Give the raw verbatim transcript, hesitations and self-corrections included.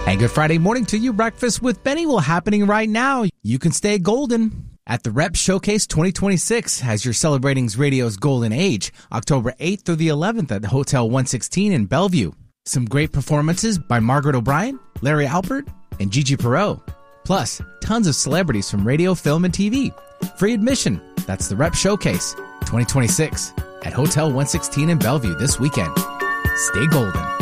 And good Friday morning to you. Breakfast with Benny will happening right now. You can stay golden at the Rep Showcase twenty twenty-six as you're celebrating radio's golden age, October eighth through the eleventh at the Hotel one sixteen in Bellevue. Some great performances by Margaret O'Brien, Larry Alpert, and Gigi Perreault. Plus, tons of celebrities from radio, film, and T V. Free admission. That's the Rep Showcase twenty twenty-six at Hotel one sixteen in Bellevue this weekend. Stay golden.